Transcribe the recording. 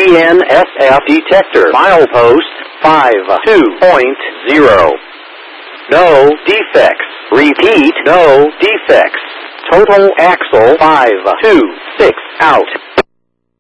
GNSS detector. Milepost 52.0. No defects. Repeat, no defects. Total axle 526 out.